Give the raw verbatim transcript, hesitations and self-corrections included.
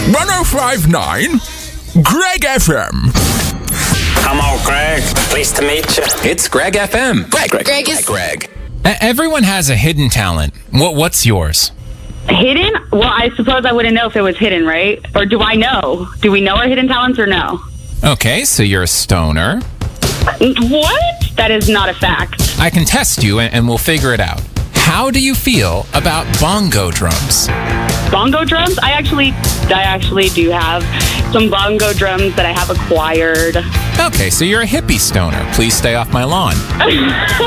one oh five point nine Greg F M. Come on, Greg. Pleased to meet you. It's Greg F M. Greg, Greg, Greg is- Greg. E- Everyone has a hidden talent. What What's yours? Hidden? Well, I suppose I wouldn't know if it was hidden, right? Or do I know? Do we know our hidden talents or no? Okay, so you're a stoner. What? That is not a fact. I can test you and, and we'll figure it out. How do you feel about bongo drums? Bongo drums? I actually, I actually do have some bongo drums that I have acquired. Okay, so you're a hippie stoner. Please stay off my lawn.